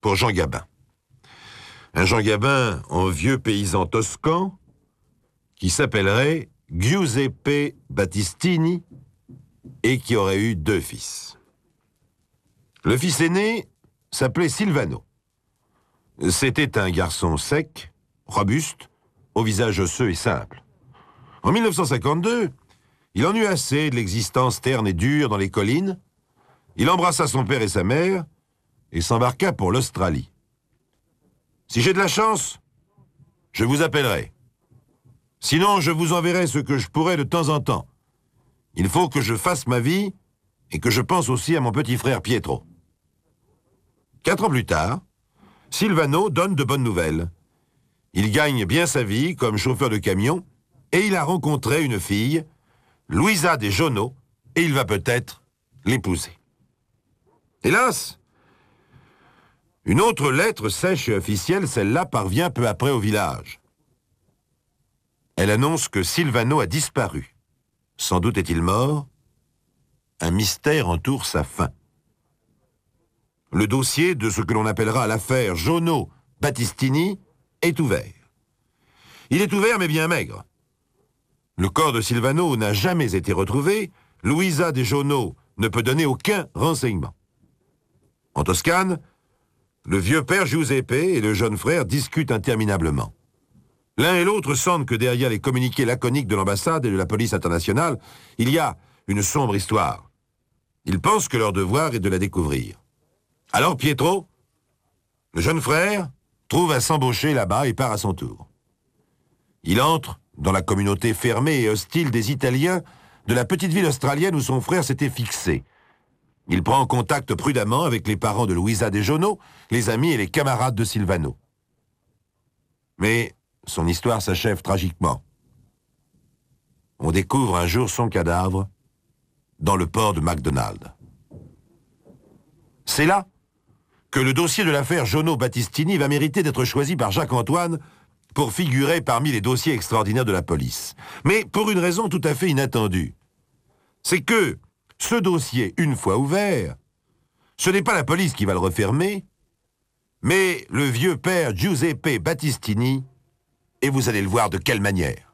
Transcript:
pour Jean Gabin. Un Jean Gabin en vieux paysan toscan qui s'appellerait Giuseppe Battistini et qui aurait eu 2 fils. Le fils aîné s'appelait Silvano. C'était un garçon sec, robuste, au visage osseux et simple. En 1952, il en eut assez de l'existence terne et dure dans les collines. Il embrassa son père et sa mère et s'embarqua pour l'Australie. Si j'ai de la chance, je vous appellerai. Sinon, je vous enverrai ce que je pourrai de temps en temps. Il faut que je fasse ma vie et que je pense aussi à mon petit frère Pietro. 4 ans plus tard, Silvano donne de bonnes nouvelles. Il gagne bien sa vie comme chauffeur de camion et il a rencontré une fille, Luisa De Jono, et il va peut-être l'épouser. Hélas, une autre lettre sèche et officielle, celle-là, parvient peu après au village. Elle annonce que Silvano a disparu. Sans doute est-il mort. Un mystère entoure sa fin. Le dossier de ce que l'on appellera l'affaire Jono-Battistini est ouvert. Il est ouvert mais bien maigre. Le corps de Silvano n'a jamais été retrouvé. Luisa De Jono ne peut donner aucun renseignement. En Toscane, le vieux père Giuseppe et le jeune frère discutent interminablement. L'un et l'autre sentent que derrière les communiqués laconiques de l'ambassade et de la police internationale, il y a une sombre histoire. Ils pensent que leur devoir est de la découvrir. Alors Pietro, le jeune frère, trouve à s'embaucher là-bas et part à son tour. Il entre dans la communauté fermée et hostile des Italiens de la petite ville australienne où son frère s'était fixé. Il prend contact prudemment avec les parents de Luisa De Jono, les amis et les camarades de Silvano. Mais son histoire s'achève tragiquement. On découvre un jour son cadavre dans le port de McDonald. C'est là que le dossier de l'affaire Jono-Battistini va mériter d'être choisi par Jacques-Antoine pour figurer parmi les dossiers extraordinaires de la police. Mais pour une raison tout à fait inattendue. C'est que ce dossier, une fois ouvert, ce n'est pas la police qui va le refermer, mais le vieux père Giuseppe Battistini, et vous allez le voir de quelle manière.